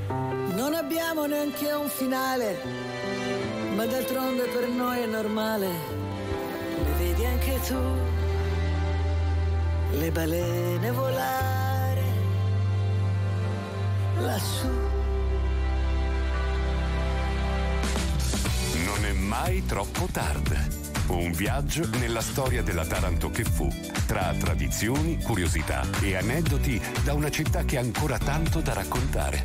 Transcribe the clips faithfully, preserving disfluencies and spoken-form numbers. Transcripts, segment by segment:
Non abbiamo neanche un finale, ma d'altronde per noi è normale. Le vedi anche tu, le balene volare lassù. Non è mai troppo tardi. Un viaggio nella storia della Taranto che fu, tra tradizioni, curiosità e aneddoti da una città che ha ancora tanto da raccontare.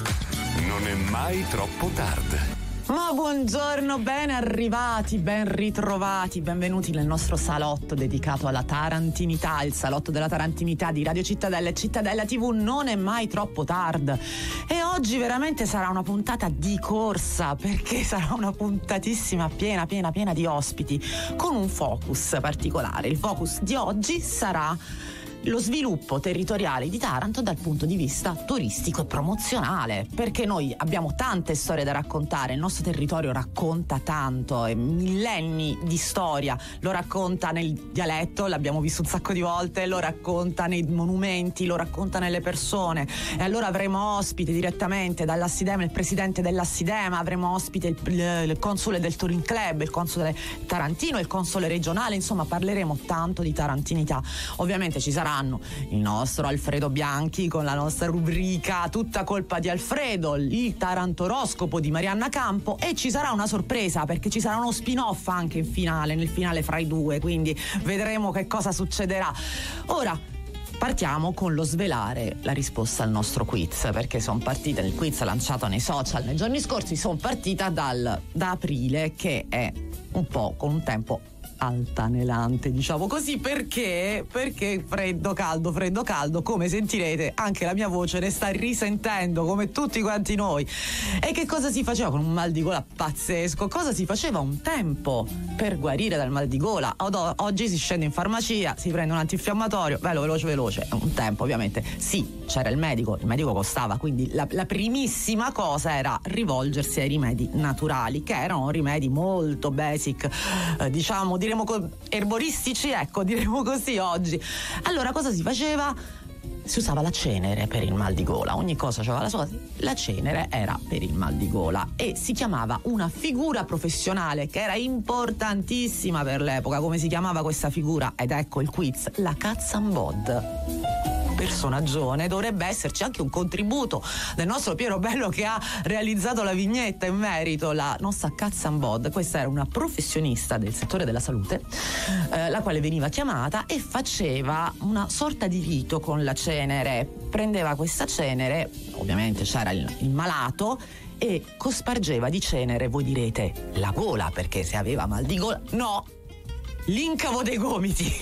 Non è mai troppo tardi. Ma buongiorno, ben arrivati, ben ritrovati, benvenuti nel nostro salotto dedicato alla tarantinità, il salotto della tarantinità di Radio Cittadella e Cittadella tivù. Non è mai troppo tardi. E oggi veramente sarà una puntata di corsa, perché sarà una puntatissima piena, piena, piena di ospiti, con un focus particolare. Il focus di oggi sarà lo sviluppo territoriale di Taranto dal punto di vista turistico e promozionale, perché noi abbiamo tante storie da raccontare, il nostro territorio racconta tanto, e millenni di storia, lo racconta nel dialetto, l'abbiamo visto un sacco di volte, lo racconta nei monumenti, lo racconta nelle persone. E allora avremo ospite direttamente dall'Assidema il presidente dell'Assidema, avremo ospite il, il, il console del Touring Club, il console tarantino, il console regionale, insomma parleremo tanto di tarantinità. Ovviamente ci sarà il nostro Alfredo Bianchi con la nostra rubrica Tutta colpa di Alfredo, il tarantoroscopo di Marianna Campo, e ci sarà una sorpresa perché ci sarà uno spin-off anche in finale, nel finale fra i due, quindi vedremo che cosa succederà. Ora partiamo con lo svelare la risposta al nostro quiz, perché sono partita, il quiz lanciato nei social nei giorni scorsi, sono partita dal, da aprile, che è un po' con un tempo altanelante, diciamo così, perché perché freddo caldo freddo caldo, come sentirete anche la mia voce ne sta risentendo come tutti quanti noi. E che cosa si faceva con un mal di gola pazzesco? Cosa si faceva un tempo per guarire dal mal di gola? Oggi si scende in farmacia, si prende un antinfiammatorio, bello veloce veloce. Un tempo ovviamente sì, c'era il medico, il medico costava, quindi la, la primissima cosa era rivolgersi ai rimedi naturali, che erano rimedi molto basic, eh, diciamo diremo erboristici, ecco, diremo così oggi. Allora cosa si faceva? Si usava la cenere per il mal di gola, ogni cosa aveva la sua. La cenere era per il mal di gola e si chiamava una figura professionale che era importantissima per l'epoca. Come si chiamava questa figura? Ed ecco il quiz: la Cazzambod. Personaggione, dovrebbe esserci anche un contributo del nostro Piero Bello che ha realizzato la vignetta in merito. La nostra Cazzambod, questa era una professionista del settore della salute, eh, la quale veniva chiamata e faceva una sorta di rito con la cenere. Prendeva questa cenere, ovviamente c'era il, il malato, e cospargeva di cenere, voi direte, la gola, perché se aveva mal di gola, no, l'incavo dei gomiti.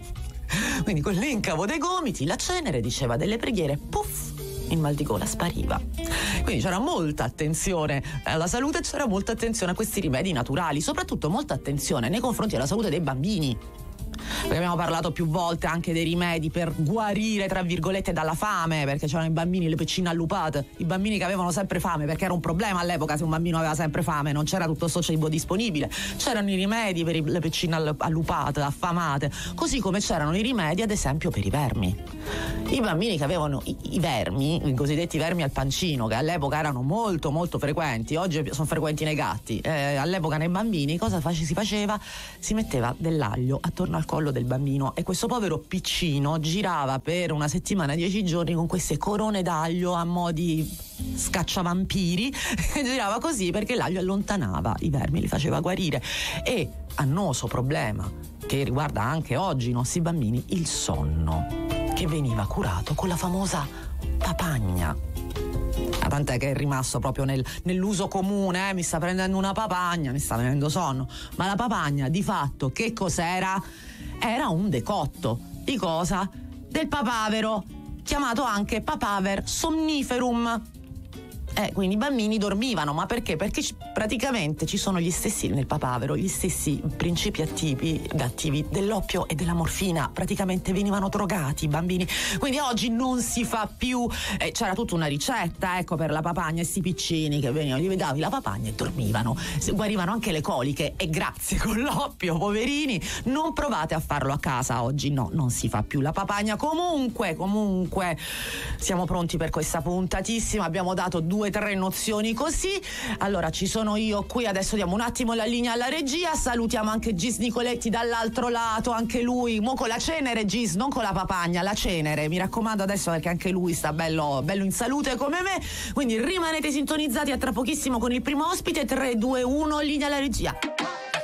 Quindi con l'incavo dei gomiti, la cenere diceva delle preghiere, puff, il mal di gola spariva. Quindi c'era molta attenzione alla salute, c'era molta attenzione a questi rimedi naturali, soprattutto molta attenzione nei confronti della salute dei bambini. Perché abbiamo parlato più volte anche dei rimedi per guarire, tra virgolette, dalla fame, perché c'erano i bambini, le piccine allupate, i bambini che avevano sempre fame, perché era un problema all'epoca se un bambino aveva sempre fame, non c'era tutto questo cibo disponibile. C'erano i rimedi per le piccine allupate, affamate, così come c'erano i rimedi ad esempio per i vermi. I bambini che avevano i, i vermi, i cosiddetti vermi al pancino, che all'epoca erano molto molto frequenti, oggi sono frequenti nei gatti, eh, all'epoca nei bambini cosa face, si faceva? Si metteva dell'aglio attorno al collo del bambino e questo povero piccino girava per una settimana, dieci giorni con queste corone d'aglio a mo' di scacciavampiri e girava così perché l'aglio allontanava i vermi, li faceva guarire. E annoso problema che riguarda anche oggi i nostri bambini, il sonno, che veniva curato con la famosa papagna. Tant'è che è rimasto proprio nel, nell'uso comune, eh? Mi sta prendendo una papagna, mi sta venendo sonno. Ma la papagna di fatto che cos'era? Era un decotto. Di cosa? Del papavero, chiamato anche papaver somniferum. Eh, quindi i bambini dormivano, ma perché? Perché c- praticamente ci sono gli stessi nel papavero, gli stessi principi attivi, attivi dell'oppio e della morfina, praticamente venivano drogati i bambini. Quindi oggi non si fa più, eh, c'era tutta una ricetta, ecco, per la papagna, e sti piccini che venivano, gli davi la papagna e dormivano, guarivano anche le coliche, e grazie con l'oppio, poverini. Non provate a farlo a casa oggi, no, non si fa più la papagna. Comunque, comunque siamo pronti per questa puntatissima, abbiamo dato due tre nozioni così. Allora ci sono io qui, adesso diamo un attimo la linea alla regia, salutiamo anche Gis Nicoletti dall'altro lato, anche lui, mo con la cenere Gis, non con la papagna, la cenere, mi raccomando adesso perché anche lui sta bello, bello in salute come me, quindi rimanete sintonizzati, a tra pochissimo con il primo ospite. Tre, due, uno, linea alla regia.